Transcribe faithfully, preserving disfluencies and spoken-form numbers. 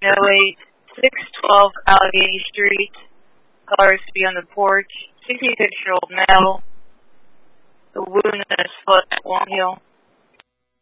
oh eight, six twelve Allegheny Street. Caller is to be on the porch. sixty-six-year-old male. The wound in his foot at Long Hill.